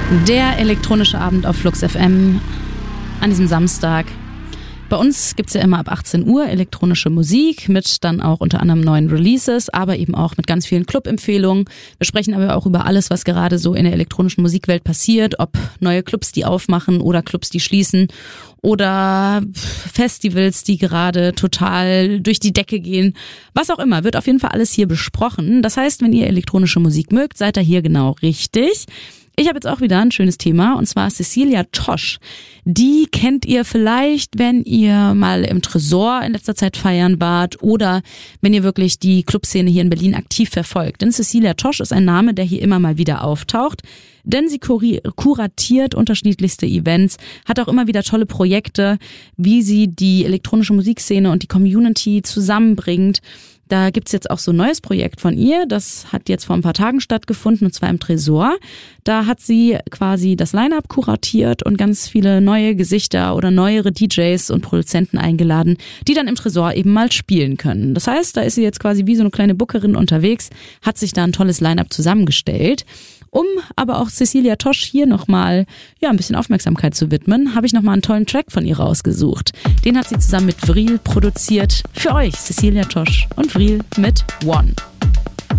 Der elektronische Abend auf Flux FM an diesem Samstag. Bei uns gibt's ja immer ab 18 Uhr elektronische Musik mit dann auch unter anderem neuen Releases, aber eben auch mit ganz vielen Club-Empfehlungen. Wir sprechen aber auch über alles, was gerade so in der elektronischen Musikwelt passiert, ob neue Clubs, die aufmachen oder Clubs, die schließen oder Festivals, die gerade total durch die Decke gehen. Was auch immer, wird auf jeden Fall alles hier besprochen. Das heißt, wenn ihr elektronische Musik mögt, seid ihr hier genau richtig. Ich habe jetzt auch wieder ein schönes Thema, und zwar Cecilia Tosh. Die kennt ihr vielleicht, wenn ihr mal im Tresor in letzter Zeit feiern wart oder wenn ihr wirklich die Clubszene hier in Berlin aktiv verfolgt. Denn Cecilia Tosh ist ein Name, der hier immer mal wieder auftaucht, denn sie kuratiert unterschiedlichste Events, hat auch immer wieder tolle Projekte, wie sie die elektronische Musikszene und die Community zusammenbringt. Da gibt's jetzt auch so ein neues Projekt von ihr, das hat jetzt vor ein paar Tagen stattgefunden, und zwar im Tresor. Da hat sie quasi das Line-Up kuratiert und ganz viele neue Gesichter oder neuere DJs und Produzenten eingeladen, die dann im Tresor eben mal spielen können. Das heißt, da ist sie jetzt quasi wie so eine kleine Bookerin unterwegs, hat sich da ein tolles Line-Up zusammengestellt. Um aber auch Cecilia Tosh hier nochmal ein bisschen Aufmerksamkeit zu widmen, habe ich nochmal einen tollen Track von ihr rausgesucht. Den hat sie zusammen mit Vril produziert. Für euch Cecilia Tosh und Vril mit One.